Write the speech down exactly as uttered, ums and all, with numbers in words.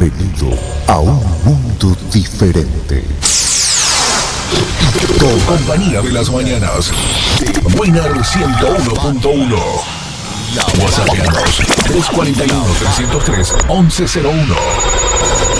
Bienvenido a un mundo diferente. Con compañía de las mañanas. Winner ciento uno punto uno. WhatsApp tres cuatro uno, tres cero tres, once cero uno.